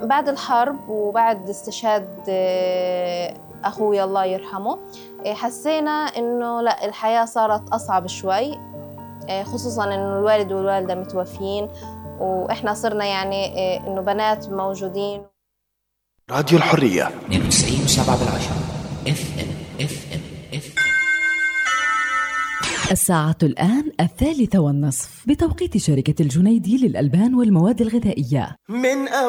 بعد الحرب وبعد استشهاد أخوي الله يرحمه، حسينا إنه لا، الحياة صارت أصعب شوي، خصوصاً إنه الوالد والوالدة متوفيين، وإحنا صرنا يعني إنه بنات موجودين. راديو الحرية 92.7 FM. الساعة الآن 3:30 بتوقيت شركة الجنيدي للألبان والمواد الغذائية. من